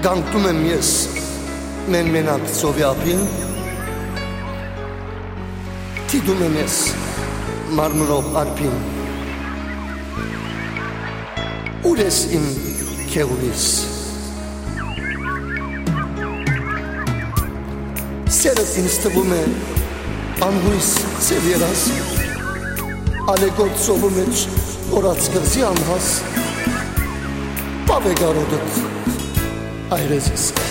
Գանկում եմ ես մենակ ծովի ափին, թիդում եմ ես մարմրով արփին, ուր ես իմ քեղուրիս, սերդ ինձ թվում է անհույս ծև երաս, ալեգոտ ծովու մեջ որած կղզի անհաս, պավ է գարոդըտ այրեզիս